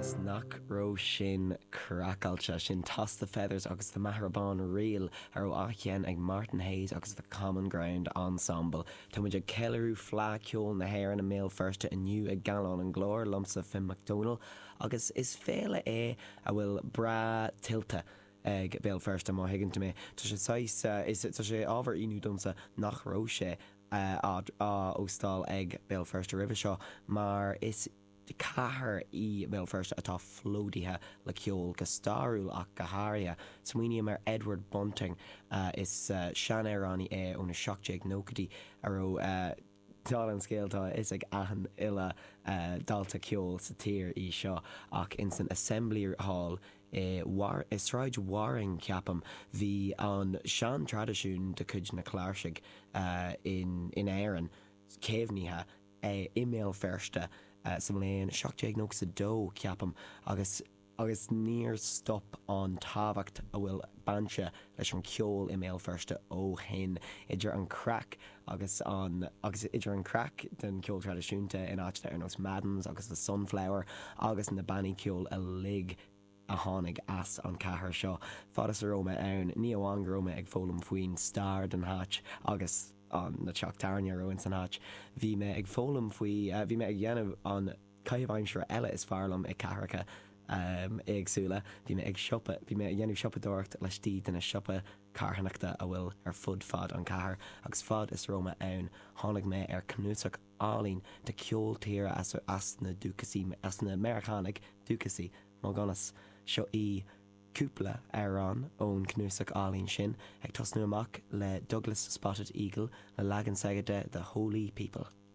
agus nach ró sin crackáilte sin Toss the Feathers agus the Mahrabán Reel ar ó áchean ag Martin Hayes agus the Common Ground Ensemble. Tá muid ag Kellerú Flá Ceol na Héir na Mail Firste iniu ag Galán an Glór lomsa Finn McDonald agus is féle a bhfuil bra tilta ag Béal Firste má higann mé. Tá sé tá sé ábhar inú domsa nach ró sé óstáil ag Béal Firste ribh seo, mar is cahar í Béal Firste atá flódithe le ceol go starúil ach go háirithe. Smaoiníam mar Edward Bunting is sean éireání óna 17 nócadí aró tá an scéaltá is ag ahan ile dalta ceol sa tír í seo ach in san Assembly Hall is ráid waring ceapam hí an sean tradiisiún de chuid na cláirseach in éireann céimhníthe Béal Firste sa mléon 17 nóg sa dó ceapam agus níor stop an tábhacht a bhfuil banse leis an ceol Béal Firste ó hin idir an crack agus idir an crack den ceol tradiisiúnta in áite ar nos Maddens agus the Sunflower agus na bannaí ceol a lig a tháinig as an chathair seo. Fadas a Róma ann, ní amháin go Róma ag fólam faoin star den háit agus an na teachtarne roin san háit. Bhí me ag fólam faoi, bhí me ag dhéanamh an caiimhhaimseir eile is fearlam ag cahracha agsúla. Bhí me ag siopa, bhí me ag dhéanamh siopadóireacht leis tí den na siopa carthanachta a bhfuil ar fad an chathair agus fad is Róma ann tháinig me ar cnúsach álín de ceol tíre as na dúchasí, as na Americanig dúchasí má ganas seo í cúpla arán ón cnúsach álín sin ag tosnú amach le Douglas Spotted Eagle le legan sagade The Holy People.